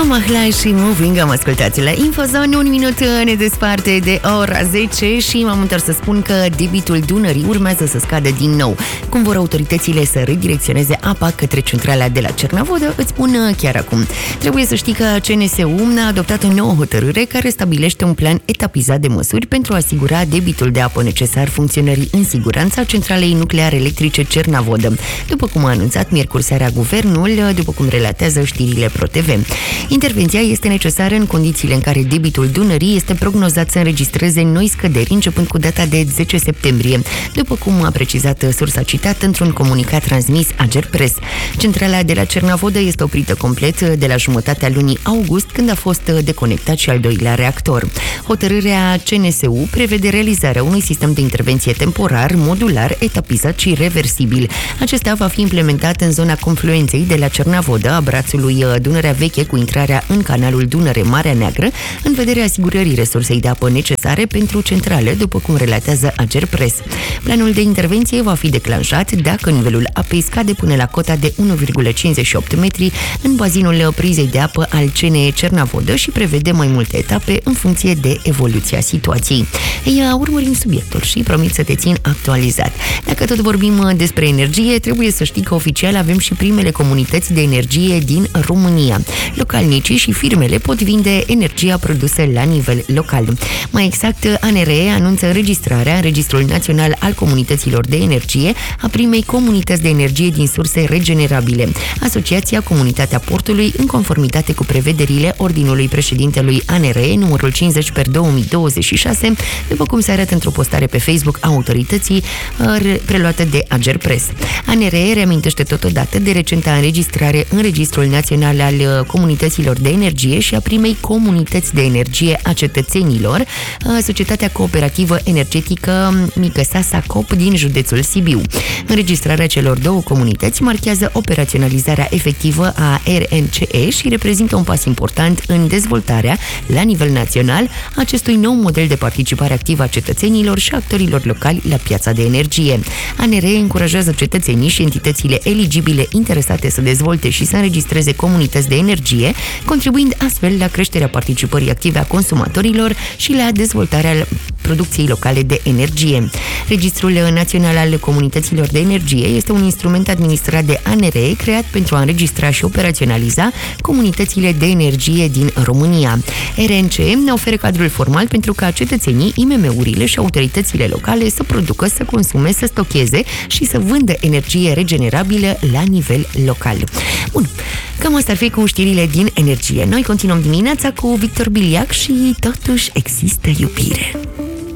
Mahla și Moving am ascultat la Infozone. 1 minut ne desparte de ora 10 și m-am întors să spun că debitul Dunării urmează să scadă din nou. Cum vor autoritățile să redirecționeze apa către centrala de la Cernavodă, îți spun chiar acum. Trebuie să știi că CNSU a adoptat o nouă hotărâre care stabilește un plan etapizat de măsuri pentru a asigura debitul de apă necesar funcționării în siguranță a centralei nucleare electrice Cernavodă, după cum a anunțat miercuri seara guvernul, după cum relatează știrile ProTV. Intervenția este necesară în condițiile în care debitul Dunării este prognozat să înregistreze noi scăderi începând cu data de 10 septembrie, după cum a precizat sursa citată într-un comunicat transmis Agerpres. Centrala de la Cernavodă este oprită complet de la jumătatea lunii august, când a fost deconectat și al doilea reactor. Hotărârea CNSU prevede realizarea unui sistem de intervenție temporar, modular, etapizat și reversibil. Acesta va fi implementat în zona confluenței de la Cernavodă a brațului Dunărea Veche cu intrarea în canalul Dunăre-Marea Neagră, în vederea asigurării resursei de apă necesare pentru centrale, după cum relatează Agerpres. Planul de intervenție va fi declanșat dacă nivelul apei scade până la cota de 1,58 metri în bazinul prizei de apă al CNE Cernavodă și prevede mai multe etape în funcție de evoluția situației. Urmărim subiectul și promit să te țin actualizat. Dacă tot vorbim despre energie, trebuie să știi că oficial avem și primele comunități de energie din România. Localnicii și firmele pot vinde energia produsă la nivel local. Mai exact, ANRE anunță înregistrarea în Registrul Național al Comunităților de Energie a primei comunități de energie din surse regenerabile, Asociația Comunitatea Portului, în conformitate cu prevederile Ordinului Președintelui ANRE numărul 50/2026, după cum se arată într-o postare pe Facebook a autorității preluată de Agerpres. ANRE reamintește totodată de recenta înregistrare în Registrul Național al Comunităților de Energie și a primei comunități de energie a cetățenilor, Societatea Cooperativă Energetică Mică Sasa Cop din județul Sibiu. Înregistrarea celor două comunități marchează operaționalizarea efectivă a RNCE și reprezintă un pas important în dezvoltarea, la nivel național, acestui nou model de participare activă a cetățenilor și actorilor locali la piața de energie. ANRE încurajează cetățenii și entitățile eligibile interesate să dezvolte și să înregistreze comunități de energie, contribuind astfel la creșterea participării active a consumatorilor și la dezvoltarea producției locale de energie. Registrul Național al Comunităților de Energie este un instrument administrat de ANRE creat pentru a înregistra și operaționaliza comunitățile de energie din România. RNCE ne oferă cadrul formal pentru ca cetățenii, IMM-urile și autoritățile locale să producă, să consume, să stocheze și să vândă energie regenerabilă la nivel local. Bun, cam asta ar fi cu știrile din energie. Noi continuăm dimineața cu Victor Biliac și Totuși există iubire.